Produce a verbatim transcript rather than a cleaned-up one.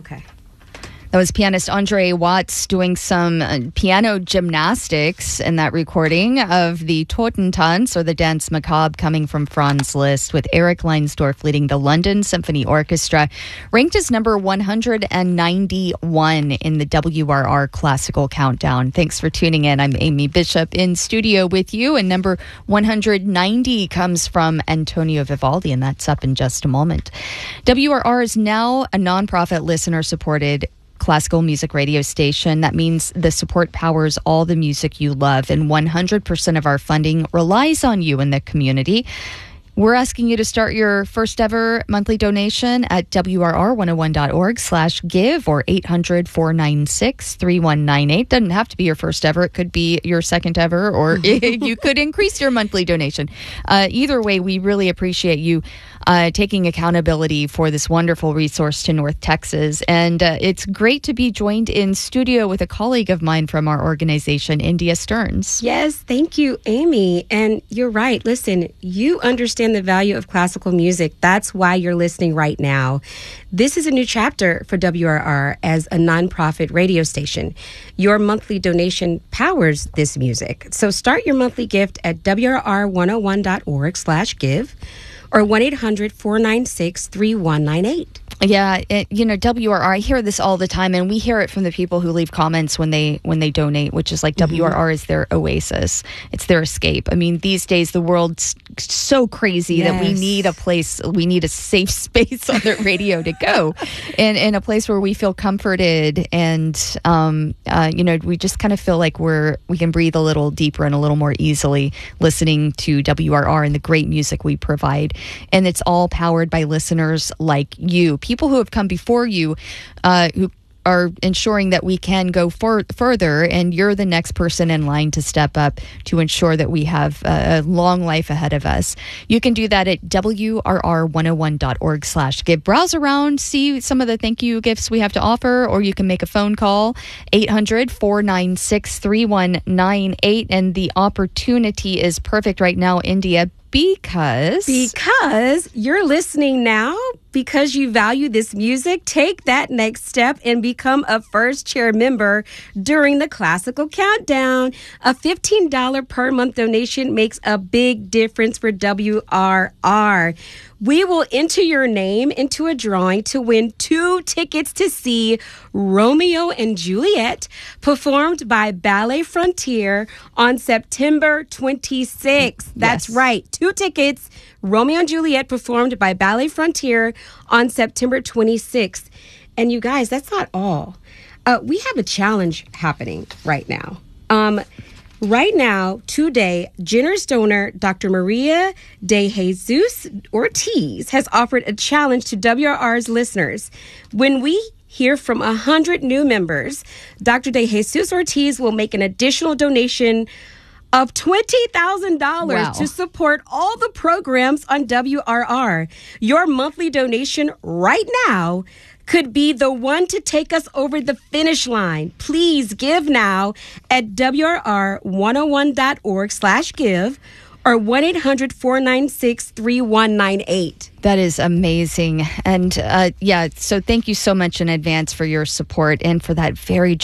Okay. That was pianist Andre Watts doing some uh, piano gymnastics in that recording of the Totentanz, or the Dance Macabre, coming from Franz Liszt, with Eric Leinsdorf leading the London Symphony Orchestra, ranked as number one hundred ninety-one in the W R R Classical Countdown. Thanks for tuning in. I'm Amy Bishop in studio with you, and number one hundred ninety comes from Antonio Vivaldi, and that's up in just a moment. W R R is now a nonprofit, listener-supported classical music radio station. That means the support powers all the music you love, and one hundred percent of our funding relies on you in the community. We're asking you to start your first ever monthly donation at W R R one oh one dot org slash give or eight hundred, four nine six, three one nine eight. Doesn't have to be your first ever. It could be your second ever, or you could increase your monthly donation. Uh, either way, we really appreciate you uh, taking accountability for this wonderful resource to North Texas. And uh, it's great to be joined in studio with a colleague of mine from our organization, India Stearns. Yes, thank you, Amy. And you're right. Listen, you understand the value of classical music. That's why you're listening right now. This is a new chapter for W R R as a nonprofit radio station. Your monthly donation powers this music. So start your monthly gift at W R R one oh one dot org slash give or one eight hundred, four nine six, three one nine eight. Yeah, it, you know, W R R, I hear this all the time, and we hear it from the people who leave comments when they when they donate, which is like, mm-hmm. W R R is their oasis. It's their escape. I mean, these days, the world's so crazy yes. that we need a place, we need a safe space on the radio to go, and, and a place where we feel comforted, and, um, uh, you know, we just kind of feel like we're we can breathe a little deeper and a little more easily listening to W R R and the great music we provide. And it's all powered by listeners like you. People who have come before you, uh, who are ensuring that we can go for, further, and you're the next person in line to step up to ensure that we have a, a long life ahead of us. You can do that at W R R one oh one dot org slash give. Browse around, see some of the thank you gifts we have to offer, or you can make a phone call, eight hundred, four nine six, three one nine eight. And the opportunity is perfect right now, India, because... Because you're listening now, because you value this music. Take that next step and become a first chair member during the Classical Countdown. A fifteen dollars per month donation makes a big difference for W R R. We will enter your name into a drawing to win two tickets to see Romeo and Juliet, performed by Ballet Frontier on September twenty-sixth. That's yes. right. Two tickets. Romeo and Juliet, performed by Ballet Frontier on September twenty-sixth. And you guys, that's not all. Uh, we have a challenge happening right now. Um, right now, today, generous donor Doctor Maria de Jesus Ortiz has offered a challenge to W R R's listeners. When we hear from one hundred new members, Doctor de Jesus Ortiz will make an additional donation of twenty thousand dollars wow. to support all the programs on W R R. Your monthly donation right now could be the one to take us over the finish line. Please give now at W R R one oh one dot org slash give or one eight hundred, four nine six, three one nine eight. That is amazing. And uh, yeah, so thank you so much in advance for your support and for that very